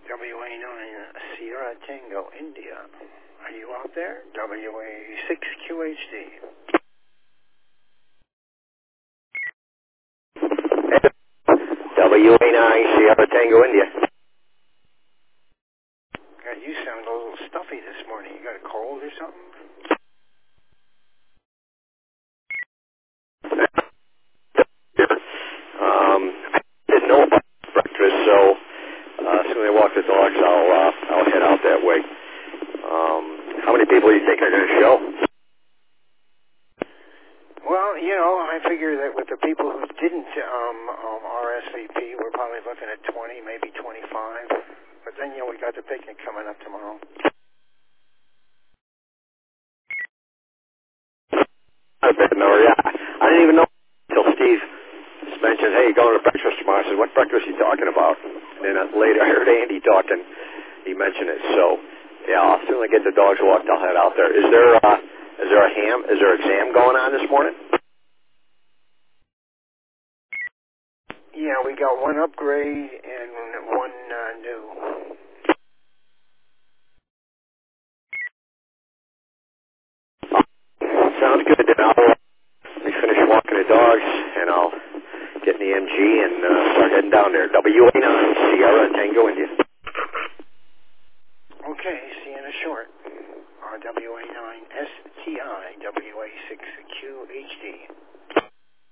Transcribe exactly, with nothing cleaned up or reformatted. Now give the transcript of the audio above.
W A nine Sierra Tango India. Are you out there? W A six Q H D. W A nine Sierra Tango India. God, you sound a little stuffy this morning. You got a cold or something? Um, I didn't know about breakfast, so uh, as soon as I walk the dogs, I'll uh, I'll head out that way. Um, how many people do you think are going to show? Well, you know, I figure that with the people who didn't um, um, R S V P, we're probably looking at twenty, maybe twenty-five. But then, you know, we got the picnic coming up tomorrow. I bet no, yeah. I didn't even know until Steve mentioned, hey, you're going to breakfast tomorrow. I said, what breakfast are you talking about? And then uh, later I heard Andy talking. He mentioned it. So, yeah, I'll soon get the dogs walked. I'll head out there. Is there, uh, is there a ham? Is there an exam going on this morning? Yeah, we got one upgrade and one uh, new. Sounds good. Then I'll uh, let me finish walking the dogs, and I'll get in the M G and uh, start heading down there. W A nine Sierra Tango India.